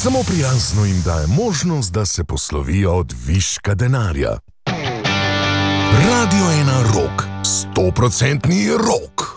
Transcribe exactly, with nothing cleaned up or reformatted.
Samo prijazno jim daje možnost, da se poslovijo od viška denarja. Radio ena Rock, sto procentni rock.